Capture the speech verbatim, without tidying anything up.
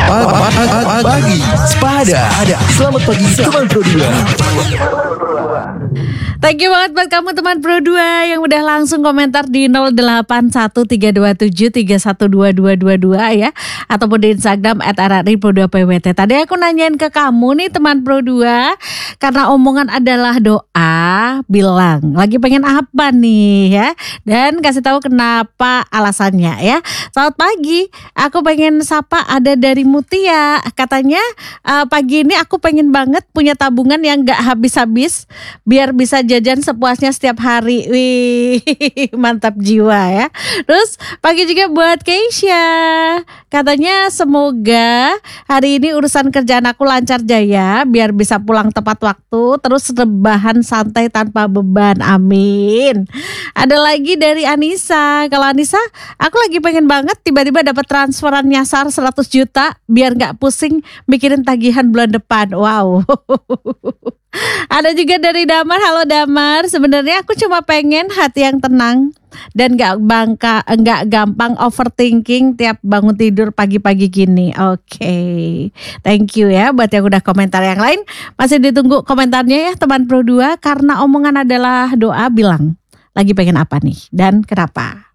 Pa- pa- pa- Pagi Sepada. Selamat pagi teman Pro dua. Thank you banget buat kamu teman Pro dua yang udah langsung komentar di nol delapan satu tiga dua tujuh tiga satu dua dua dua dua ya, ataupun di Instagram et r r i pro dua p w t. Tadi aku nanyain ke kamu nih teman Pro dua, karena omongan adalah doa, bilang lagi pengen apa nih ya, dan kasih tahu kenapa alasannya ya. Selamat pagi, aku pengen sapa ada dari Mutia, katanya uh, pagi ini aku pengen banget punya tabungan yang gak habis-habis biar bisa jajan sepuasnya setiap hari. Wih, mantap jiwa ya. Terus pagi juga buat Keisha, katanya semoga hari ini urusan kerjaan aku lancar jaya biar bisa pulang tepat waktu, terus rebahan santai tanpa beban, amin. Ada lagi dari Anissa, kalau Anissa aku lagi pengen banget tiba-tiba dapat transferan nyasar seratus juta biar gak pusing mikirin tagihan bulan depan. Wow. Ada juga dari Damar, halo Damar. Sebenarnya aku cuma pengen hati yang tenang dan gak bangka, gak gampang overthinking tiap bangun tidur pagi-pagi gini. Oke, okay. Thank you ya buat yang udah komentar. Yang lain masih ditunggu komentarnya ya teman Pro dua, karena omongan adalah doa. Bilang lagi pengen apa nih dan kenapa.